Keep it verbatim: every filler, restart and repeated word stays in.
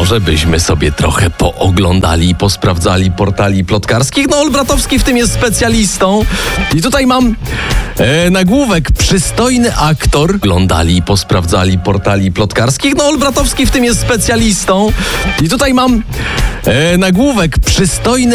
może byśmy sobie trochę pooglądali i posprawdzali portali plotkarskich. No, Olbratowski w tym jest specjalistą. I tutaj mam e, nagłówek: przystojny aktor. Oglądali i posprawdzali portali plotkarskich. No, Olbratowski w tym jest specjalistą. I tutaj mam e, nagłówek: przystojny